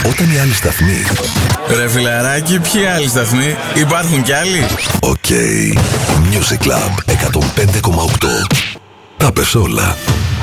Όταν οι άλλοι σταθμοί... Ρε φιλαράκι, ποιοι άλλοι σταθμοί? Υπάρχουν κι άλλοι? Οκ. Music Club 105,8. Τα πες όλα.